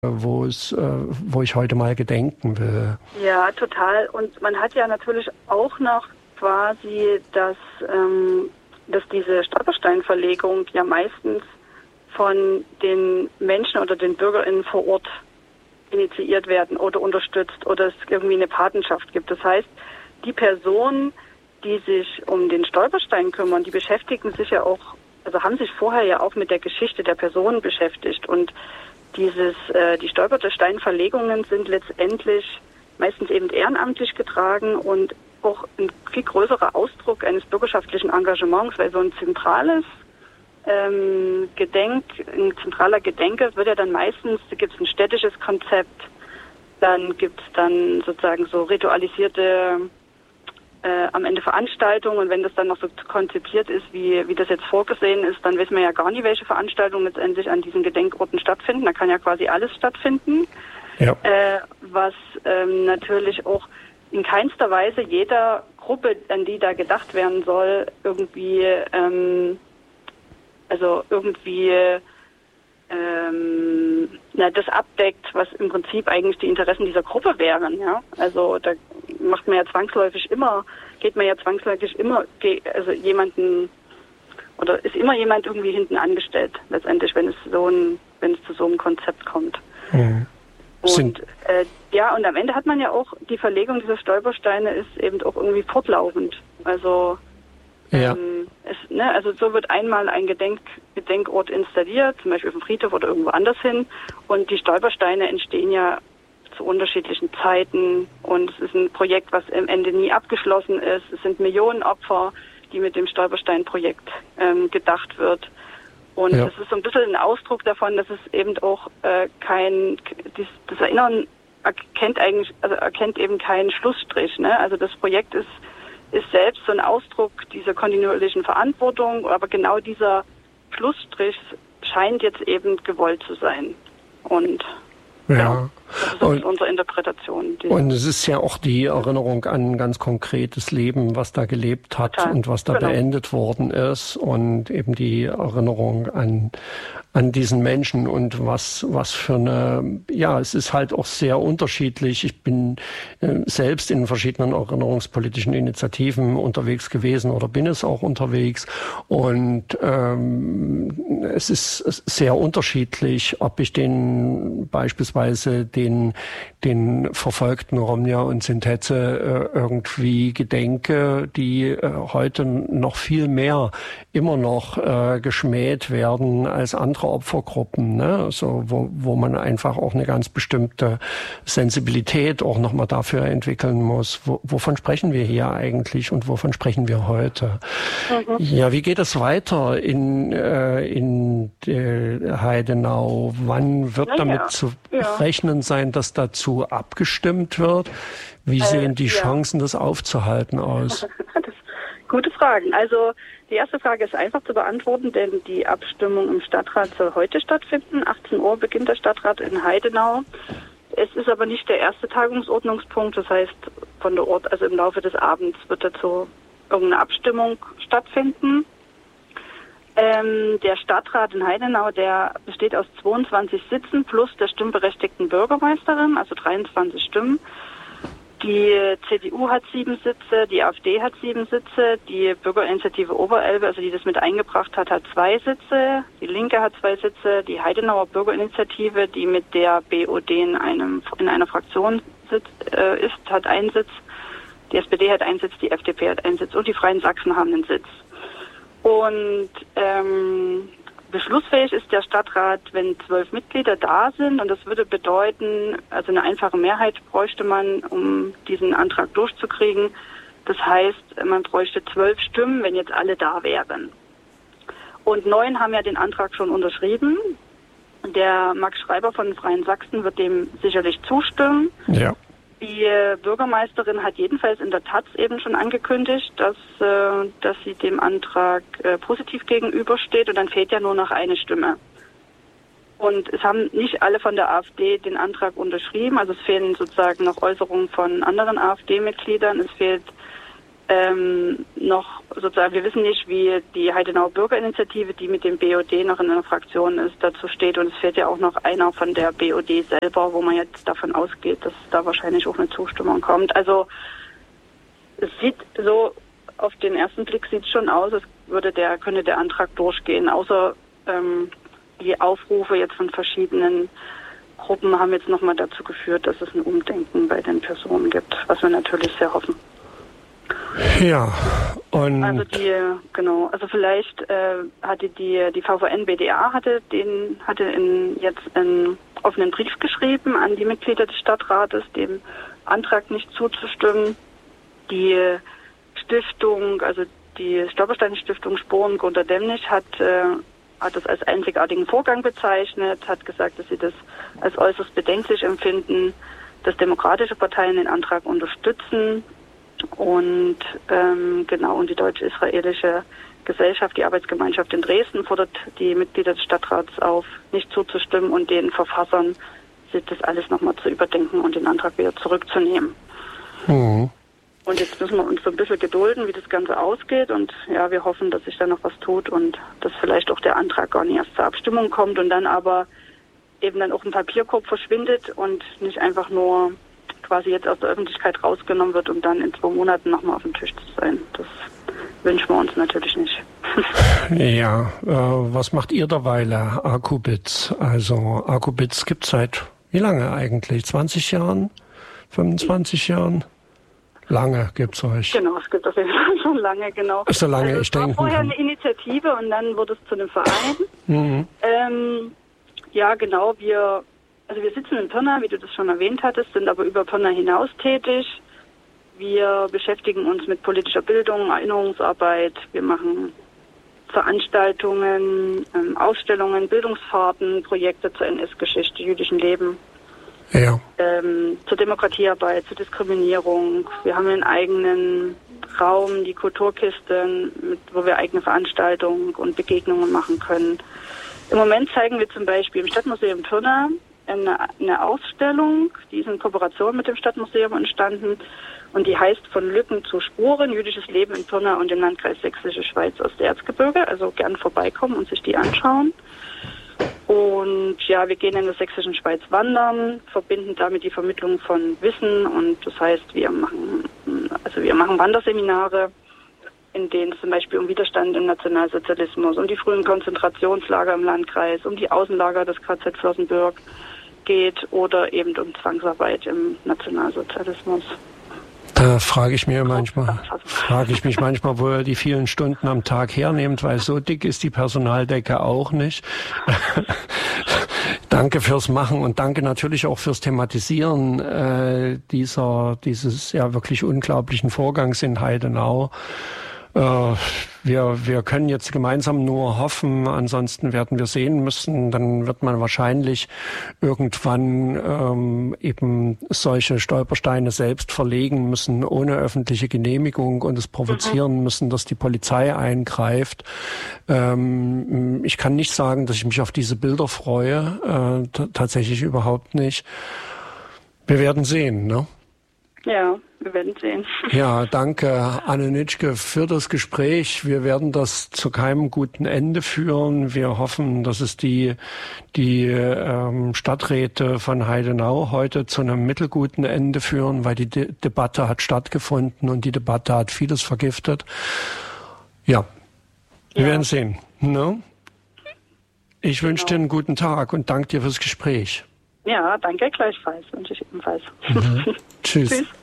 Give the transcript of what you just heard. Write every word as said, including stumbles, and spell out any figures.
wo es, wo ich heute mal gedenken will. Ja, total. Und man hat ja natürlich auch noch quasi, dass, ähm, dass diese Stolpersteinverlegung ja meistens von den Menschen oder den BürgerInnen vor Ort initiiert werden oder unterstützt oder es irgendwie eine Patenschaft gibt. Das heißt, die Personen, die sich um den Stolperstein kümmern, die beschäftigen sich ja auch, also haben sich vorher ja auch mit der Geschichte der Personen beschäftigt. Und dieses, äh, die Stolpersteinverlegungen sind letztendlich meistens eben ehrenamtlich getragen und auch ein viel größerer Ausdruck eines bürgerschaftlichen Engagements, weil so ein zentrales ähm, Gedenk, ein zentraler Gedenke wird ja dann meistens, da gibt es ein städtisches Konzept, dann gibt es dann sozusagen so ritualisierte Äh, am Ende Veranstaltungen, und wenn das dann noch so konzipiert ist, wie, wie das jetzt vorgesehen ist, dann wissen wir ja gar nicht, welche Veranstaltungen letztendlich an diesen Gedenkorten stattfinden. Da kann ja quasi alles stattfinden. Ja. Äh, was ähm, natürlich auch in keinster Weise jeder Gruppe, an die da gedacht werden soll, irgendwie ähm, also irgendwie ähm, na, das abdeckt, was im Prinzip eigentlich die Interessen dieser Gruppe wären. Ja? Also da macht man ja zwangsläufig immer, geht man ja zwangsläufig immer, also jemanden, oder ist immer jemand irgendwie hinten angestellt, letztendlich, wenn es so ein, wenn es zu so einem Konzept kommt. Mhm. Und äh, ja, und am Ende hat man ja auch, die Verlegung dieser Stolpersteine ist eben auch irgendwie fortlaufend. Also ja. ähm, es, ne, also so wird einmal ein Gedenk, Gedenkort installiert, zum Beispiel auf dem Friedhof oder irgendwo anders hin, und die Stolpersteine entstehen ja zu unterschiedlichen Zeiten, und es ist ein Projekt, was am Ende nie abgeschlossen ist. Es sind Millionen Opfer, die mit dem Stolperstein-Projekt ähm, gedacht wird. Und ja. das ist so ein bisschen ein Ausdruck davon, dass es eben auch äh, kein, dies, das Erinnern erkennt eigentlich, also erkennt eben keinen Schlussstrich. Ne? Also das Projekt ist, ist selbst so ein Ausdruck dieser kontinuierlichen Verantwortung, aber genau dieser Schlussstrich scheint jetzt eben gewollt zu sein. Und ja. ja. Das ist und, unsere Interpretation. Und es ist ja auch die Erinnerung an ein ganz konkretes Leben, was da gelebt hat Total. und was da genau. beendet worden ist, und eben die Erinnerung an an diesen Menschen und was was für eine, ja, es ist halt auch sehr unterschiedlich. Ich bin äh, selbst in verschiedenen erinnerungspolitischen Initiativen unterwegs gewesen oder bin es auch unterwegs, und ähm, es ist sehr unterschiedlich, ob ich den beispielsweise den den, den verfolgten Romja und Sintetze äh, irgendwie gedenke, die äh, heute noch viel mehr immer noch äh, geschmäht werden als andere Opfergruppen, ne? Also wo, wo man einfach auch eine ganz bestimmte Sensibilität auch nochmal dafür entwickeln muss. Wo, wovon sprechen wir hier eigentlich und wovon sprechen wir heute? Mhm. Ja, wie geht es weiter in, äh, in äh, Heidenau? Wann wird ja, damit ja. zu ja. rechnen sein, dass dazu abgestimmt wird? Wie äh, sehen die ja. Chancen, das aufzuhalten, aus? Das gute Fragen. Also die erste Frage ist einfach zu beantworten, denn die Abstimmung im Stadtrat soll heute stattfinden. achtzehn Uhr beginnt der Stadtrat in Heidenau. Es ist aber nicht der erste Tagungsordnungspunkt. Das heißt, von der Ort, also im Laufe des Abends wird dazu irgendeine Abstimmung stattfinden. Ähm, der Stadtrat in Heidenau, der besteht aus zweiundzwanzig Sitzen plus der stimmberechtigten Bürgermeisterin, also dreiundzwanzig Stimmen. Die C D U hat sieben Sitze, die AfD hat sieben Sitze, die Bürgerinitiative Oberelbe, also die das mit eingebracht hat, hat zwei Sitze, die Linke hat zwei Sitze, die Heidenauer Bürgerinitiative, die mit der B O D in einem in einer Fraktion sitzt, äh, ist, hat einen Sitz, die S P D hat einen Sitz, die F D P hat einen Sitz und die Freien Sachsen haben einen Sitz. Und ähm, beschlussfähig ist der Stadtrat, wenn zwölf Mitglieder da sind, und das würde bedeuten, also eine einfache Mehrheit bräuchte man, um diesen Antrag durchzukriegen. Das heißt, man bräuchte zwölf Stimmen, wenn jetzt alle da wären. Und neun haben ja den Antrag schon unterschrieben. Der Max Schreiber von den Freien Sachsen wird dem sicherlich zustimmen. Ja. Die Bürgermeisterin hat jedenfalls in der Taz eben schon angekündigt, dass, äh, dass sie dem Antrag äh, positiv gegenübersteht, und dann fehlt ja nur noch eine Stimme. Und es haben nicht alle von der AfD den Antrag unterschrieben, also es fehlen sozusagen noch Äußerungen von anderen AfD-Mitgliedern, es fehlt ähm, noch sozusagen, wir wissen nicht, wie die Heidenauer Bürgerinitiative, die mit dem B O D noch in einer Fraktion ist, dazu steht. Und es fehlt ja auch noch einer von der B O D selber, wo man jetzt davon ausgeht, dass da wahrscheinlich auch eine Zustimmung kommt. Also es sieht so, auf den ersten Blick sieht es schon aus, als würde der, könnte der Antrag durchgehen, außer ähm, die Aufrufe jetzt von verschiedenen Gruppen haben jetzt nochmal dazu geführt, dass es ein Umdenken bei den Personen gibt, was wir natürlich sehr hoffen. Ja, und also die, genau, also vielleicht äh, hatte die die V V N B D A hatte den hatte in, jetzt einen offenen Brief geschrieben an die Mitglieder des Stadtrates, dem Antrag nicht zuzustimmen. Die Stiftung, also die Stolperstein-Stiftung Sporen Gunter Demnig hat äh, hat das als einzigartigen Vorgang bezeichnet, hat gesagt, dass sie das als äußerst bedenklich empfinden, dass demokratische Parteien den Antrag unterstützen. Und ähm, genau, und die deutsch-israelische Gesellschaft, die Arbeitsgemeinschaft in Dresden, fordert die Mitglieder des Stadtrats auf, nicht zuzustimmen und den Verfassern das alles nochmal zu überdenken und den Antrag wieder zurückzunehmen. Mhm. Und jetzt müssen wir uns so ein bisschen gedulden, wie das Ganze ausgeht. Und ja, wir hoffen, dass sich da noch was tut und dass vielleicht auch der Antrag gar nicht erst zur Abstimmung kommt und dann aber eben dann auch ein Papierkorb verschwindet und nicht einfach nur quasi jetzt aus der Öffentlichkeit rausgenommen wird, um dann in zwei Monaten nochmal auf dem Tisch zu sein. Das wünschen wir uns natürlich nicht. Ja, äh, was macht ihr derweile, Akubitz? Also Akubitz gibt es seit wie lange eigentlich? zwanzig Jahren? fünfundzwanzig Jahren? Lange gibt's euch. Genau, es gibt auf jeden Fall schon lange, genau. So lange, also ich denke. Es war vorher eine Initiative und dann wurde es zu einem Verein. Mhm. Ähm, ja, genau, wir Also wir sitzen in Pirna, wie du das schon erwähnt hattest, sind aber über Pirna hinaus tätig. Wir beschäftigen uns mit politischer Bildung, Erinnerungsarbeit. Wir machen Veranstaltungen, ähm, Ausstellungen, Bildungsfahrten, Projekte zur N S-Geschichte, jüdischen Leben, ja. ähm, zur Demokratiearbeit, zur Diskriminierung. Wir haben einen eigenen Raum, die Kulturkiste, mit, wo wir eigene Veranstaltungen und Begegnungen machen können. Im Moment zeigen wir zum Beispiel im Stadtmuseum Pirna Eine, eine Ausstellung, die ist in Kooperation mit dem Stadtmuseum entstanden und die heißt Von Lücken zu Spuren, jüdisches Leben in Pirna und im Landkreis Sächsische Schweiz aus der Erzgebirge, also gern vorbeikommen und sich die anschauen. Und ja, wir gehen in der Sächsischen Schweiz wandern, verbinden damit die Vermittlung von Wissen und das heißt, wir machen, also wir machen Wanderseminare, in denen es zum Beispiel um Widerstand im Nationalsozialismus, um die frühen Konzentrationslager im Landkreis, um die Außenlager des K Z Flossenbürg geht oder eben um Zwangsarbeit im Nationalsozialismus. Da frage ich mir manchmal, frage ich mich manchmal, wo ihr die vielen Stunden am Tag hernehmt, weil so dick ist die Personaldecke auch nicht. Danke fürs Machen und danke natürlich auch fürs Thematisieren äh, dieser dieses ja wirklich unglaublichen Vorgangs in Heidenau. Äh, wir, wir können jetzt gemeinsam nur hoffen, ansonsten werden wir sehen müssen, dann wird man wahrscheinlich irgendwann ähm, eben solche Stolpersteine selbst verlegen müssen, ohne öffentliche Genehmigung und es provozieren mhm. müssen, dass die Polizei eingreift. Ähm, ich kann nicht sagen, dass ich mich auf diese Bilder freue, äh, t- tatsächlich überhaupt nicht. Wir werden sehen, ne? Ja, wir werden sehen. Ja, danke, Anne Nitschke, für das Gespräch. Wir werden das zu keinem guten Ende führen. Wir hoffen, dass es die, die ähm, Stadträte von Heidenau heute zu einem mittelguten Ende führen, weil die De- Debatte hat stattgefunden und die Debatte hat vieles vergiftet. Ja, wir ja. werden sehen. Ne? Ich genau. wünsche dir einen guten Tag und danke dir fürs Gespräch. Ja, danke gleichfalls, wünsche ich ebenfalls. Mhm. Tschüss. Tschüss.